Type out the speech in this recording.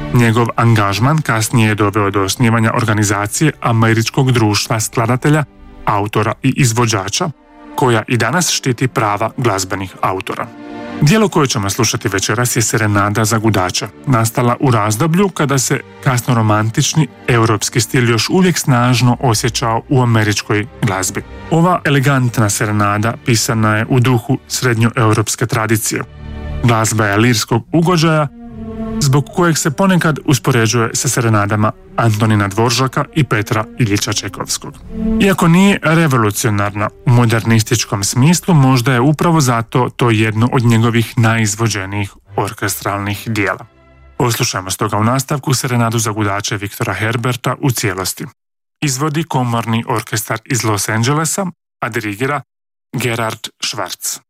Njegov angažman kasnije je doveo do osnivanja organizacije Američkog društva skladatelja, autora i izvođača, koja i danas štiti prava glazbenih autora. Djelo koje ćemo slušati večeras je Serenada za gudača, nastala u razdoblju kada se kasno-romantični europski stil još uvijek snažno osjećao u američkoj glazbi. Ova elegantna serenada pisana je u duhu srednjoeuropske tradicije. Glazba je lirskog ugođaja, zbog kojeg se ponekad uspoređuje sa serenadama Antonina Dvoržaka i Petra Iljiča Čekovskog. Iako nije revolucionarna u modernističkom smislu, možda je upravo zato to jedno od njegovih najizvođenijih orkestralnih dijela. Poslušajmo stoga u nastavku Serenadu za gudače Viktora Herberta u cijelosti. Izvodi komorni orkestar iz Los Angelesa, a dirigira Gerhard Schwarz.